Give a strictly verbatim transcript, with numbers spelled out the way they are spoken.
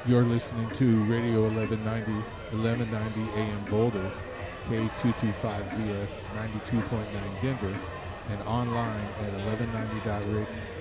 You're listening to Radio eleven ninety, eleven ninety A M Boulder, K two twenty-five B S, ninety-two point nine Denver, and online at eleven ninety dot